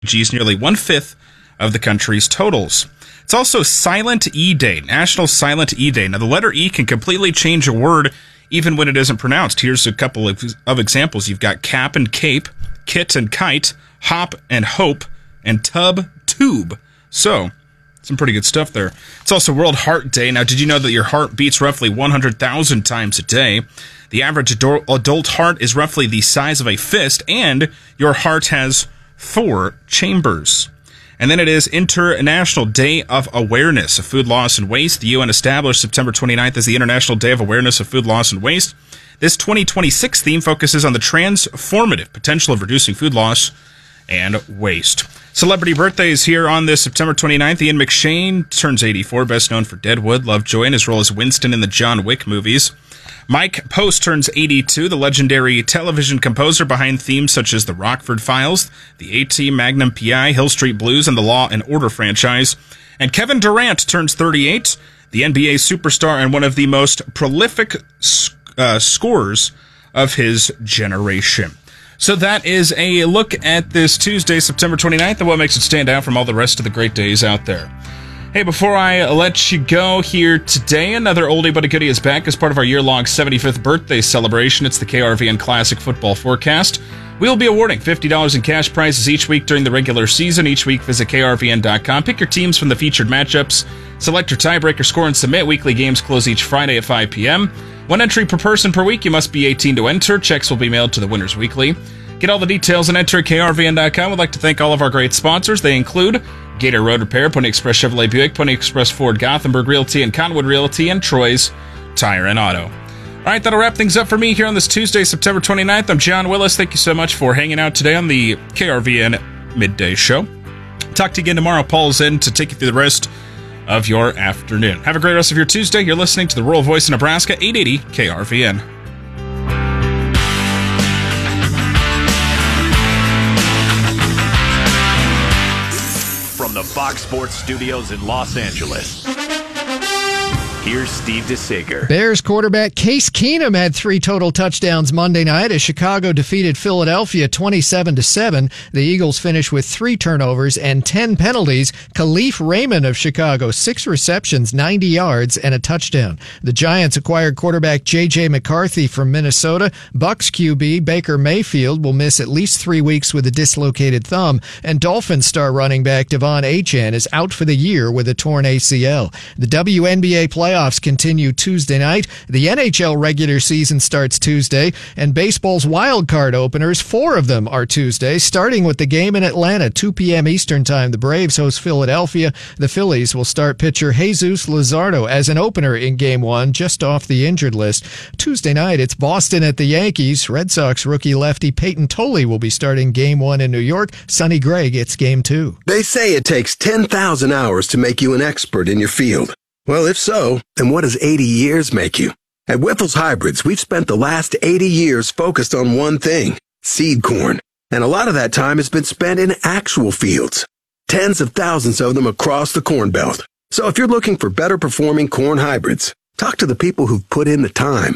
G's nearly 1/5 of the country's totals. It's also Silent E Day, National Silent E Day. Now, the letter E can completely change a word even when it isn't pronounced. Here's a couple of examples. You've got cap and cape, kit and kite, hop and hope, and tub, tube. So, some pretty good stuff there. It's also World Heart Day. Now, did you know that your heart beats roughly 100,000 times a day? The average adult heart is roughly the size of a fist, and your heart has 4 chambers. And then it is International Day of Awareness of Food Loss and Waste. The UN established September 29th as the International Day of Awareness of Food Loss and Waste. This 2026 theme focuses on the transformative potential of reducing food loss and waste. Celebrity birthdays here on this September 29th. Ian McShane turns 84, best known for Deadwood, Lovejoy, and his role as Winston in the John Wick movies. Mike Post turns 82, the legendary television composer behind themes such as The Rockford Files, The A-Team, Magnum P.I., Hill Street Blues, and the Law and Order franchise. And Kevin Durant turns 38, the NBA superstar and one of the most prolific scorers of his generation. So that is a look at this Tuesday, September 29th, and what makes it stand out from all the rest of the great days out there. Hey, before I let you go here today, another oldie but a goodie is back as part of our year-long 75th birthday celebration. It's the KRVN Classic Football Forecast. We will be awarding $50 in cash prizes each week during the regular season. Each week, visit krvn.com. Pick your teams from the featured matchups. Select your tiebreaker score and submit. Weekly games close each Friday at 5 p.m. 1 entry per person per week. You must be 18 to enter. Checks will be mailed to the winners weekly. Get all the details and enter at krvn.com. We'd like to thank all of our great sponsors. They include Gator Road Repair, Pony Express Chevrolet Buick, Pony Express Ford Gothenburg Realty, and Cottonwood Realty, and Troy's Tire and Auto. All right, that'll wrap things up for me here on this Tuesday, September 29th. I'm John Willis. Thank you so much for hanging out today on the KRVN Midday Show. Talk to you again tomorrow. Paul's in to take you through the rest of your afternoon. Have a great rest of your Tuesday. You're listening to the Rural Voice of Nebraska, 880 KRVN. From the Fox Sports Studios in Los Angeles, here's Steve DeSager. Bears quarterback Case Keenum had 3 total touchdowns Monday night as Chicago defeated Philadelphia 27-7. The Eagles finished with 3 turnovers and 10 penalties. Khalif Raymond of Chicago, 6 receptions, 90 yards, and a touchdown. The Giants acquired quarterback J.J. McCarthy from Minnesota. Bucs QB Baker Mayfield will miss at least 3 weeks with a dislocated thumb. And Dolphins star running back Devon Achane is out for the year with a torn ACL. The WNBA playoffs continue Tuesday night. The NHL regular season starts Tuesday, and baseball's wild card openers, 4 of them are Tuesday, starting with the game in Atlanta, 2 p.m. Eastern Time. The Braves host Philadelphia. The Phillies will start pitcher Jesus Luzardo as an opener in Game 1, just off the injured list. Tuesday night, it's Boston at the Yankees. Red Sox rookie lefty Peyton Tolley will be starting Game 1 in New York. Sonny Gray gets Game 2. They say it takes 10,000 hours to make you an expert in your field. Well, if so, then what does 80 years make you? At Wyffels Hybrids, we've spent the last 80 years focused on one thing, seed corn. And a lot of that time has been spent in actual fields. Tens of thousands of them across the Corn Belt. So if you're looking for better performing corn hybrids, talk to the people who've put in the time.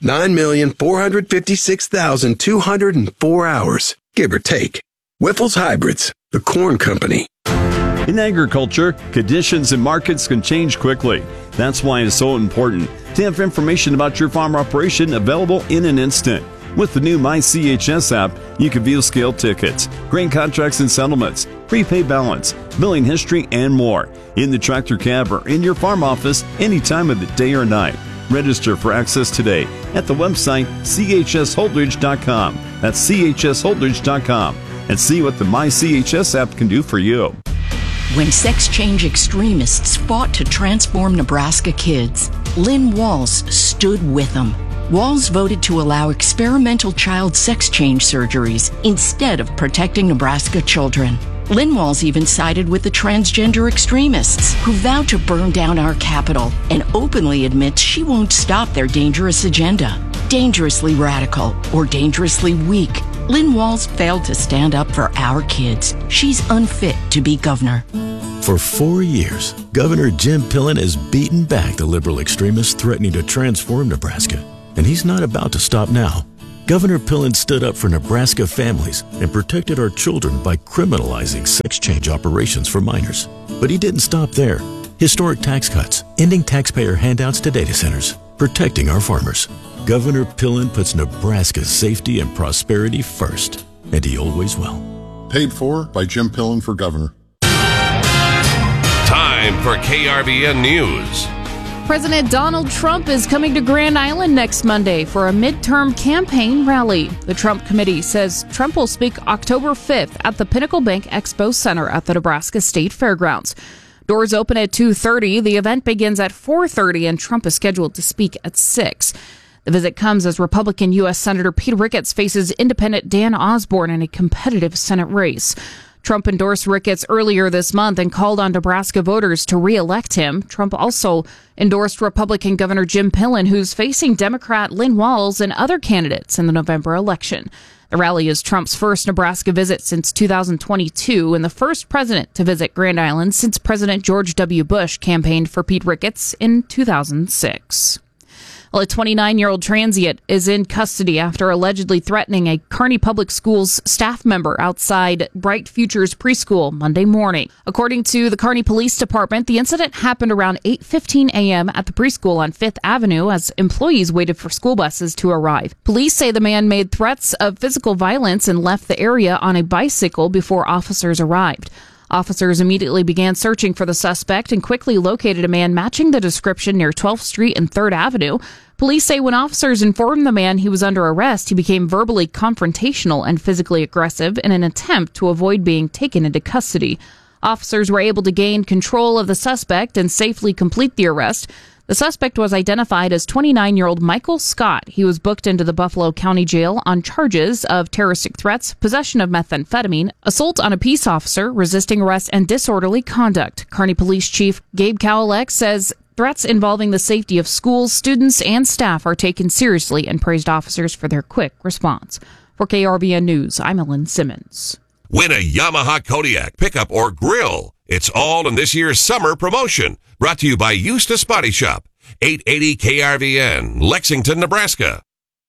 9,456,204 hours, give or take. Wyffels Hybrids, the corn company. In agriculture, conditions and markets can change quickly. That's why it's so important to have information about your farm operation available in an instant. With the new MyCHS app, you can view scale tickets, grain contracts and settlements, prepay balance, billing history, and more in the tractor cab or in your farm office any time of the day or night. Register for access today at the website chsholdridge.com. That's chsholdridge.com, and see what the MyCHS app can do for you. When sex change extremists fought to transform Nebraska kids, Lynn Walls stood with them. Walls voted to allow experimental child sex change surgeries instead of protecting Nebraska children. Lynn Walls even sided with the transgender extremists who vowed to burn down our capital and openly admits she won't stop their dangerous agenda. Dangerously radical or dangerously weak, Lynn Walls failed to stand up for our kids. She's unfit to be governor. For 4 years, Governor Jim Pillen has beaten back the liberal extremists threatening to transform Nebraska. And he's not about to stop now. Governor Pillen stood up for Nebraska families and protected our children by criminalizing sex change operations for minors. But he didn't stop there. Historic tax cuts, ending taxpayer handouts to data centers, protecting our farmers. Governor Pillen puts Nebraska's safety and prosperity first, and he always will. Paid for by Jim Pillen for governor. Time for KRVN News. President Donald Trump is coming to Grand Island next Monday for a midterm campaign rally. The Trump committee says Trump will speak October 5th at the Pinnacle Bank Expo Center at the Nebraska State Fairgrounds. Doors open at 2:30. The event begins at 4:30, and Trump is scheduled to speak at 6. The visit comes as Republican U.S. Senator Pete Ricketts faces independent Dan Osborne in a competitive Senate race. Trump endorsed Ricketts earlier this month and called on Nebraska voters to re-elect him. Trump also endorsed Republican Governor Jim Pillen, who's facing Democrat Lynn Walls and other candidates in the November election. The rally is Trump's first Nebraska visit since 2022 and the first president to visit Grand Island since President George W. Bush campaigned for Pete Ricketts in 2006. Well, a 29-year-old transient is in custody after allegedly threatening a Kearney Public Schools staff member outside Bright Futures Preschool Monday morning. According to the Kearney Police Department, the incident happened around 8:15 a.m. at the preschool on 5th Avenue as employees waited for school buses to arrive. Police say the man made threats of physical violence and left the area on a bicycle before officers arrived. Officers immediately began searching for the suspect and quickly located a man matching the description near 12th Street and 3rd Avenue. Police say when officers informed the man he was under arrest, he became verbally confrontational and physically aggressive in an attempt to avoid being taken into custody. Officers were able to gain control of the suspect and safely complete the arrest. The suspect was identified as 29-year-old Michael Scott. He was booked into the Buffalo County Jail on charges of terroristic threats, possession of methamphetamine, assault on a peace officer, resisting arrest, and disorderly conduct. Kearney Police Chief Gabe Kowalek says threats involving the safety of schools, students, and staff are taken seriously and praised officers for their quick response. For KRVN News, I'm Ellen Simmons. Win a Yamaha Kodiak pickup or grill. It's all in this year's summer promotion. Brought to you by Eustis Body Shop. 880 KRVN, Lexington, Nebraska.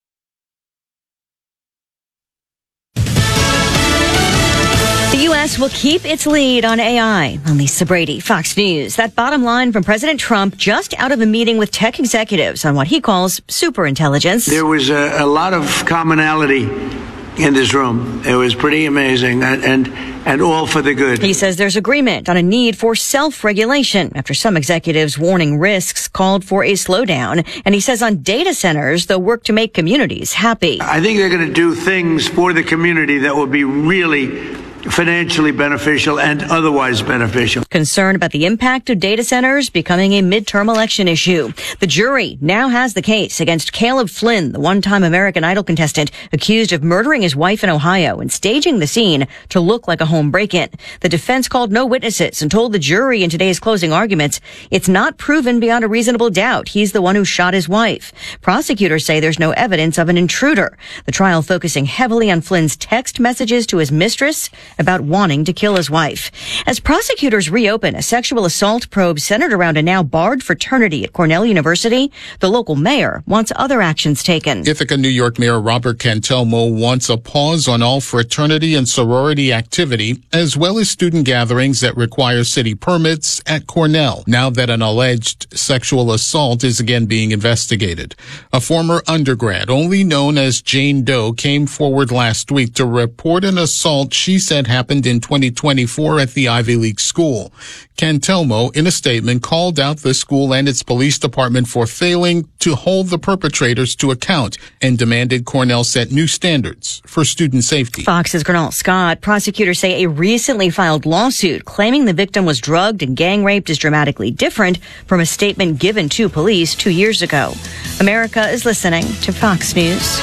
The U.S. will keep its lead on AI. I'm Lisa Brady, Fox News. That bottom line from President Trump just out of a meeting with tech executives on what he calls superintelligence. There was a lot of commonality in this room. It was pretty amazing and all for the good. He says there's agreement on a need for self-regulation after some executives warning risks called for a slowdown. And he says on data centers, they'll work to make communities happy. I think they're going to do things for the community that will be really financially beneficial and otherwise beneficial. Concern about the impact of data centers becoming a midterm election issue. The jury now has the case against Caleb Flynn, the one-time American Idol contestant accused of murdering his wife in Ohio and staging the scene to look like a home break-in. The defense called no witnesses and told the jury in today's closing arguments it's not proven beyond a reasonable doubt he's the one who shot his wife. Prosecutors say there's no evidence of an intruder. The trial focusing heavily on Flynn's text messages to his mistress about wanting to kill his wife. As prosecutors reopen a sexual assault probe centered around a now barred fraternity at Cornell University, the local mayor wants other actions taken. Ithaca, New York Mayor Robert Cantelmo wants a pause on all fraternity and sorority activity, as well as student gatherings that require city permits at Cornell, now that an alleged sexual assault is again being investigated. A former undergrad, only known as Jane Doe, came forward last week to report an assault she said happened in 2024 at the Ivy League school. Cantelmo, in a statement, called out the school and its police department for failing to hold the perpetrators to account and demanded Cornell set new standards for student safety. Fox's Gernal Scott. Prosecutors say a recently filed lawsuit claiming the victim was drugged and gang raped is dramatically different from a statement given to police 2 years ago. America is listening to Fox News.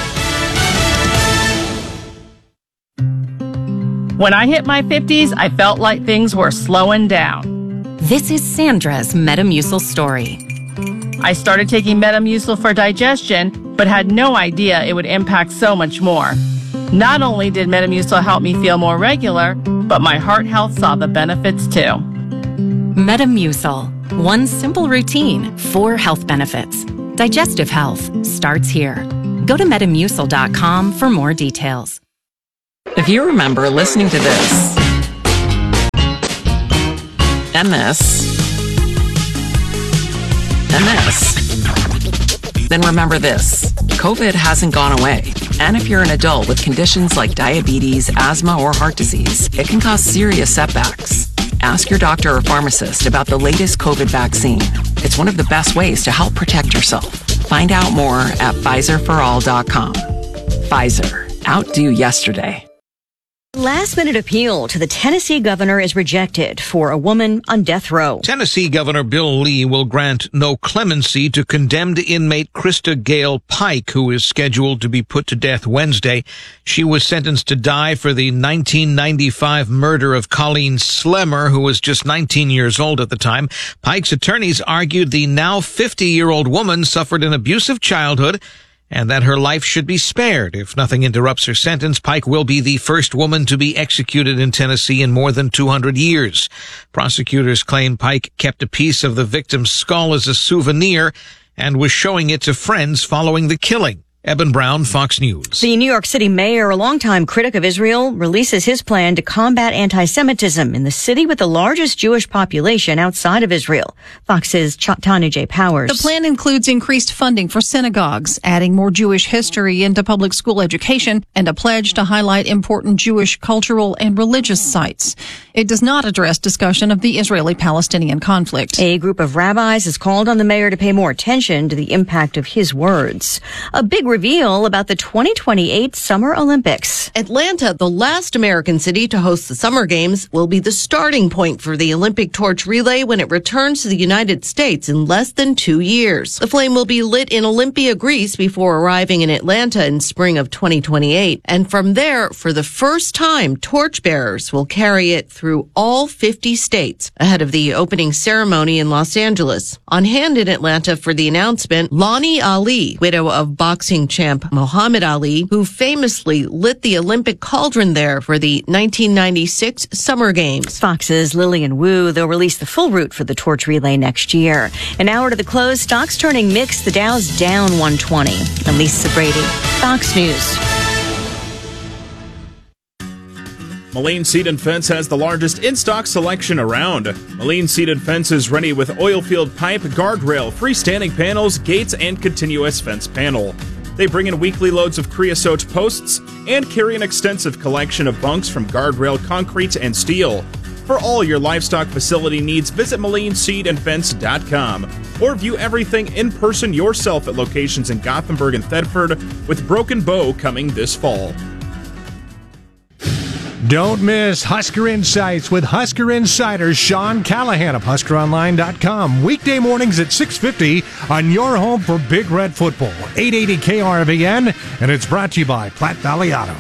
When I hit my 50s, I felt like things were slowing down. This is Sandra's Metamucil story. I started taking Metamucil for digestion, but had no idea it would impact so much more. Not only did Metamucil help me feel more regular, but my heart health saw the benefits too. Metamucil. One simple routine, 4 health benefits. Digestive health starts here. Go to Metamucil.com for more details. If you remember listening to this, and this, and this, then remember this. COVID hasn't gone away. And if you're an adult with conditions like diabetes, asthma, or heart disease, it can cause serious setbacks. Ask your doctor or pharmacist about the latest COVID vaccine. It's one of the best ways to help protect yourself. Find out more at PfizerForAll.com. Pfizer. Outdo yesterday. Last-minute appeal to the Tennessee governor is rejected for a woman on death row. Tennessee Governor Bill Lee will grant no clemency to condemned inmate Krista Gale Pike, who is scheduled to be put to death Wednesday. She was sentenced to die for the 1995 murder of Colleen Slemmer, who was just 19 years old at the time. Pike's attorneys argued the now 50-year-old woman suffered an abusive childhood and that her life should be spared. If nothing interrupts her sentence, Pike will be the first woman to be executed in Tennessee in more than 200 years. Prosecutors claim Pike kept a piece of the victim's skull as a souvenir and was showing it to friends following the killing. Eben Brown, Fox News. The New York City mayor, a longtime critic of Israel, releases his plan to combat anti-Semitism in the city with the largest Jewish population outside of Israel. Fox's Tanya J. Powers. The plan includes increased funding for synagogues, adding more Jewish history into public school education, and a pledge to highlight important Jewish cultural and religious sites. It does not address discussion of the Israeli-Palestinian conflict. A group of rabbis has called on the mayor to pay more attention to the impact of his words. A big reveal about the 2028 Summer Olympics. Atlanta, the last American city to host the Summer Games, will be the starting point for the Olympic torch relay when it returns to the United States in less than 2 years. The flame will be lit in Olympia, Greece before arriving in Atlanta in spring of 2028. And from there, for the first time, torchbearers will carry it through all 50 states ahead of the opening ceremony in Los Angeles. On hand in Atlanta for the announcement, Lonnie Ali, widow of boxing champ Muhammad Ali, who famously lit the Olympic cauldron there for the 1996 Summer Games. Fox's Lillian Wu, they'll release the full route for the torch relay next year. An hour to the close, stocks turning mixed, the Dow's down 120. I'm Lisa Brady, Fox News. Moline Seed and Fence has the largest in-stock selection around. Moline Seed and Fence is ready with oil-field pipe, guardrail, freestanding panels, gates, and continuous fence panel. They bring in weekly loads of creosote posts and carry an extensive collection of bunks from guardrail, concrete, and steel. For all your livestock facility needs, visit MolineSeedandFence.com or view everything in person yourself at locations in Gothenburg and Thedford, with Broken Bow coming this fall. Don't miss Husker Insights with Husker Insider Sean Callahan of HuskerOnline.com. Weekday mornings at 6:50 on your home for Big Red Football. 880 KRVN, and it's brought to you by Platte Valley Auto.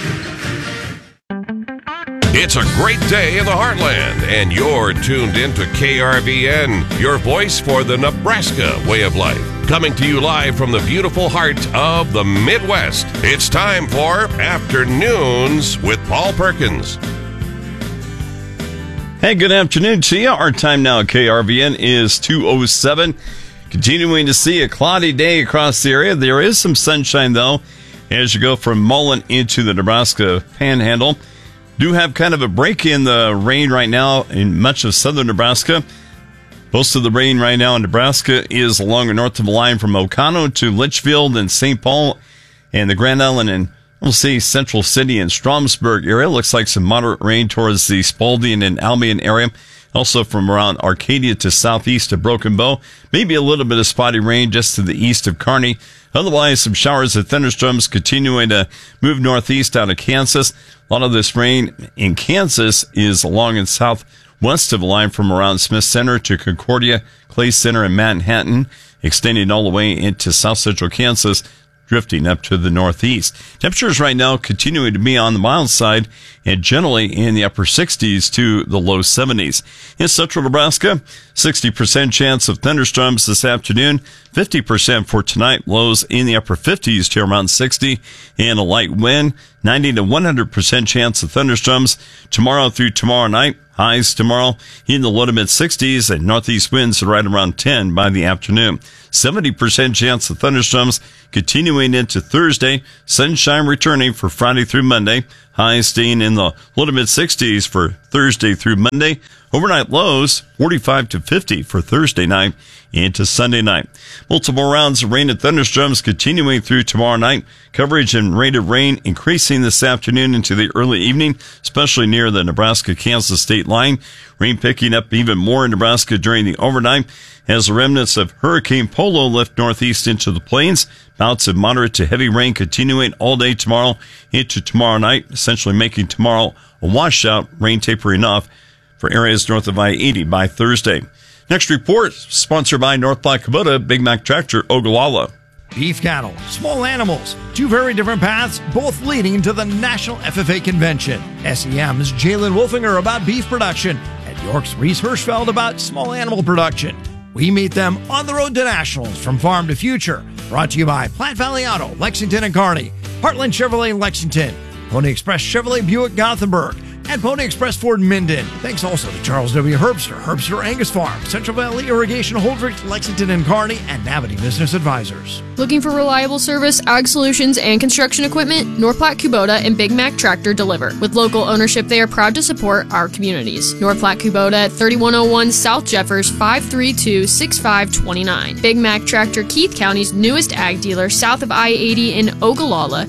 It's a great day in the Heartland, and you're tuned into KRVN, your voice for the Nebraska way of life. Coming to you live from the beautiful heart of the Midwest. It's time for Afternoons with Paul Perkins. Hey, good afternoon to you. Our time now at KRVN is 2:07. Continuing to see a cloudy day across the area. There is some sunshine, though, as you go from Mullen into the Nebraska Panhandle. Do have kind of a break in the rain right now in much of southern Nebraska. Most of the rain right now in Nebraska is along the north of the line from Oconto to Litchfield and St. Paul and the Grand Island and we'll see Central City and Stromsburg area. Looks like some moderate rain towards the Spalding and Albion area. Also from around Arcadia to southeast of Broken Bow. Maybe a little bit of spotty rain just to the east of Kearney. Otherwise, some showers and thunderstorms continuing to move northeast out of Kansas. A lot of this rain in Kansas is along and southwest of the line from around Smith Center to Concordia, Clay Center, and Manhattan, extending all the way into south central Kansas, drifting up to the northeast. Temperatures right now continuing to be on the mild side and generally in the upper 60s to the low 70s. In central Nebraska, 60% chance of thunderstorms this afternoon, 50% for tonight, lows in the upper 50s to around 60, and a light wind, 90 to 100% chance of thunderstorms tomorrow through tomorrow night. Highs tomorrow in the low to mid 60s and northeast winds right around 10 by the afternoon. 70% chance of thunderstorms continuing into Thursday. Sunshine returning for Friday through Monday. Highs staying in the low to mid 60s for Thursday through Monday. Overnight lows 45 to 50 for Thursday night into Sunday night. Multiple rounds of rain and thunderstorms continuing through tomorrow night. Coverage and rate of rain increasing this afternoon into the early evening, especially near the Nebraska-Kansas state line. Rain picking up even more in Nebraska during the overnight as the remnants of Hurricane Polo lift northeast into the plains. Bouts of moderate to heavy rain continuing all day tomorrow into tomorrow night, essentially making tomorrow a washout, rain tapering off for areas north of I-80 by Thursday. Next report, sponsored by North Platte Kubota, Big Mac Tractor, Ogallala. Beef cattle, small animals, two very different paths, both leading to the National FFA Convention. SEM's Jalen Wolfinger about beef production, and York's Reese Hirschfeld about small animal production. We meet them on the road to nationals from farm to future. Brought to you by Platte Valley Auto, Lexington and Kearney, Heartland Chevrolet Lexington, Pony Express Chevrolet Buick Gothenburg, and Pony Express Ford Minden. Thanks also to Charles W. Herbster Angus Farm, Central Valley Irrigation Holdrege, Lexington and Kearney, and Navity Business Advisors. Looking for reliable service, ag solutions, and construction equipment? North Platte Kubota and Big Mac Tractor deliver. With local ownership, they are proud to support our communities. North Platte Kubota at 3101 South Jeffers, 532-6529. Big Mac Tractor, Keith County's newest ag dealer, south of I-80 in Ogallala,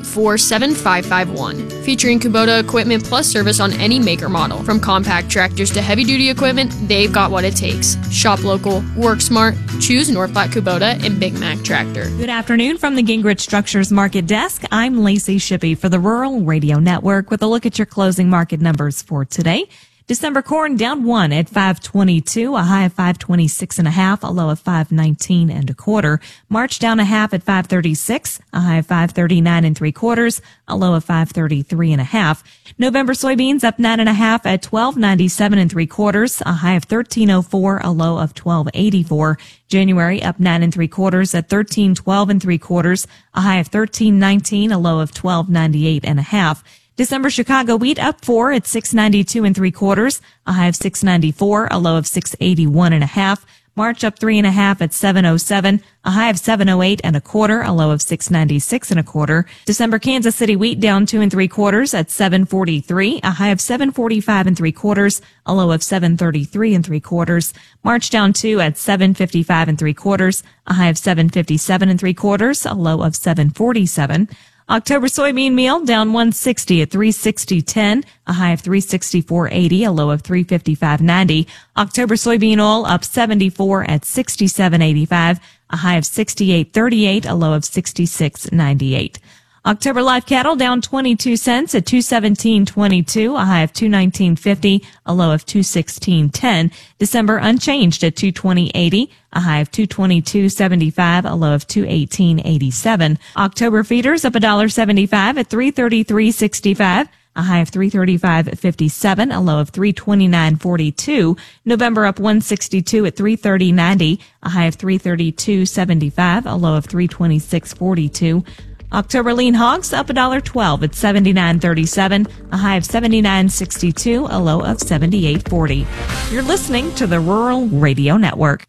284-7551. Featuring Kubota equipment plus service on any maker model. From compact tractors to heavy-duty equipment, they've got what it takes. Shop local, work smart, choose North Platte Kubota and Big Mac Tractor. Good afternoon from the Gingrich Structures Market Desk. I'm Lacey Shippey for the Rural Radio Network with a look at your closing market numbers for today. December corn down 1 at 522, a high of 526.5, a low of 519 1/4. March down a half at 536, a high of 539 3/4, a low of 533 1/2. November soybeans up 9 1/2 at 1297 3/4, a high of 1304, a low of 1284. January up 9 3/4 at 1312 3/4, a high of 1319, a low of 1298 1/2. December Chicago wheat up 4 at 692 3/4, a high of 694, a low of 681 1/2. March up 3 1/2 at 707, a high of 708 1/4, a low of 696 1/4. December Kansas City wheat down 2 3/4 at 743, a high of 745 3/4, a low of 733 3/4. March down 2 at 755 3/4, a high of 757 3/4, a low of 747. October soybean meal down 160 at 360.10, a high of 364.80, a low of 355.90. October soybean oil up 74 at 67.85, a high of 68.38, a low of 66.98. October live cattle down 22 cents at 217.22, a high of 219.50, a low of 216.10. December unchanged at 220.80, a high of 222.75, a low of 218.87. October feeders up $1.75 at 333.65. A high of 335.57, a low of 329.42. November up 162 at 330.90, a high of 332.75, a low of 326.42. October lean hogs up $1.12 at 79.37, a high of 79.62, a low of 78.40. You're listening to the Rural Radio Network.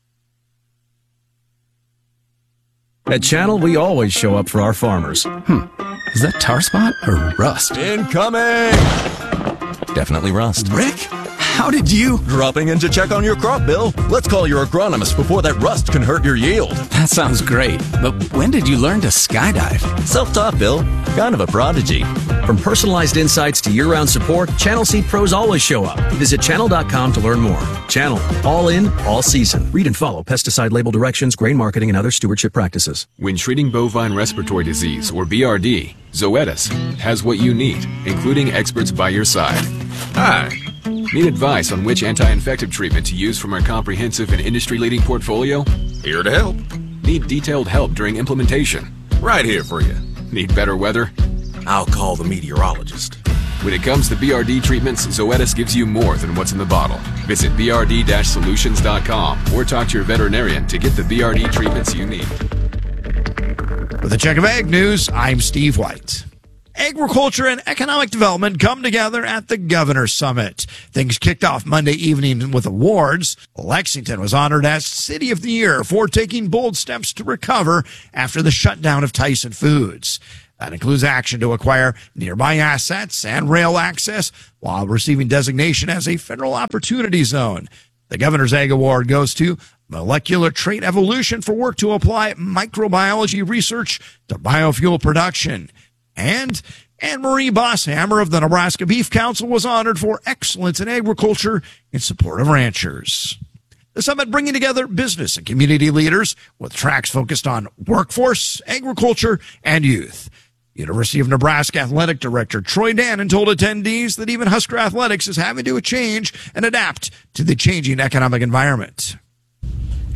At Channel, we always show up for our farmers. Is that tar spot or rust? Incoming! Definitely rust. Rick, how did you? Dropping in to check on your crop, Bill. Let's call your agronomist before that rust can hurt your yield. That sounds great, but when did you learn to skydive? Self-taught, Bill. Kind of a prodigy. From personalized insights to year-round support, Channel Seed pros always show up. Visit channel.com to learn more. Channel, all in, all season. Read and follow pesticide label directions, grain marketing, and other stewardship practices. When treating bovine respiratory disease, or BRD, Zoetis has what you need, including experts by your side. Hi. Need advice on which anti-infective treatment to use from our comprehensive and industry-leading portfolio? Here to help. Need detailed help during implementation? Right here for you. Need better weather? I'll call the meteorologist. When it comes to BRD treatments, Zoetis gives you more than what's in the bottle. Visit brd-solutions.com or talk to your veterinarian to get the BRD treatments you need. With a check of ag news, I'm Steve White. Agriculture and economic development come together at the Governor's Summit. Things kicked off Monday evening with awards. Lexington was honored as City of the Year for taking bold steps to recover after the shutdown of Tyson Foods. That includes action to acquire nearby assets and rail access while receiving designation as a federal opportunity zone. The Governor's Ag Award goes to Molecular Trait Evolution for work to apply microbiology research to biofuel production. And Anne-Marie Bosshammer of the Nebraska Beef Council was honored for excellence in agriculture in support of ranchers. The summit bringing together business and community leaders with tracks focused on workforce, agriculture, and youth. University of Nebraska Athletic Director Troy Dannon told attendees that even Husker Athletics is having to change and adapt to the changing economic environment.